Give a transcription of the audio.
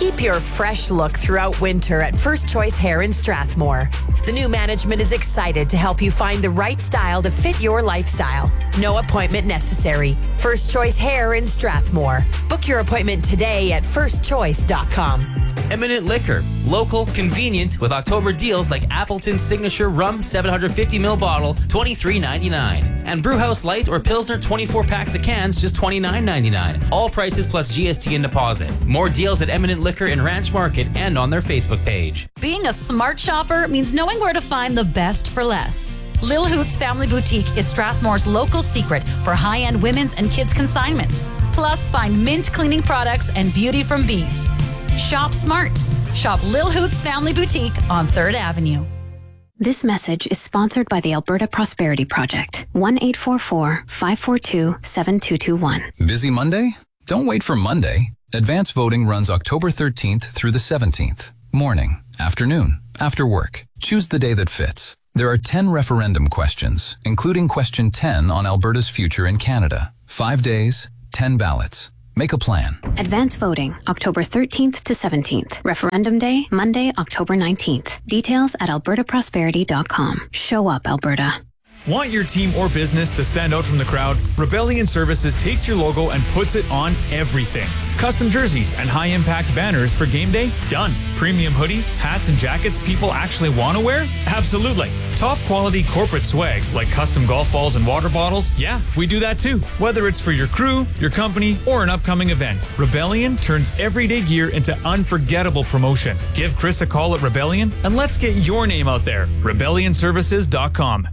Keep your fresh look throughout winter at First Choice Hair in Strathmore. The new management is excited to help you find the right style to fit your lifestyle. No appointment necessary. First Choice Hair in Strathmore. Book your appointment today at firstchoice.com. Eminent Liquor. Local, convenient, with October deals like Appleton's Signature Rum 750ml bottle, $23.99. And Brewhouse Light or Pilsner 24 packs of cans, just $29.99. All prices plus GST and deposit. More deals at Eminent Liquor in Ranch Market and on their Facebook page. Being a smart shopper means knowing where to find the best for less. Lil Hoots Family Boutique is Strathmore's local secret for high-end women's and kids' consignment. Plus, find mint cleaning products and beauty from bees. Shop smart. Shop Lil Hoots Family Boutique on 3rd Avenue. This message is sponsored by the Alberta Prosperity Project. 1-844-542-7221. Busy Monday? Don't wait for Monday. Advance voting runs October 13th through the 17th. Morning, afternoon, after work. Choose the day that fits. There are 10 referendum questions, including question 10 on Alberta's future in Canada. 5 days, 10 ballots. Make a plan. Advance voting, October 13th to 17th. Referendum day, Monday, October 19th. Details at albertaprosperity.com. Show up, Alberta. Want your team or business to stand out from the crowd? Rebellion Services takes your logo and puts it on everything. Custom jerseys and high-impact banners for game day? Done. Premium hoodies, hats, and jackets people actually want to wear? Absolutely. Top-quality corporate swag like custom golf balls and water bottles? Yeah, we do that too. Whether it's for your crew, your company, or an upcoming event, Rebellion turns everyday gear into unforgettable promotion. Give Chris a call at Rebellion and let's get your name out there. RebellionServices.com.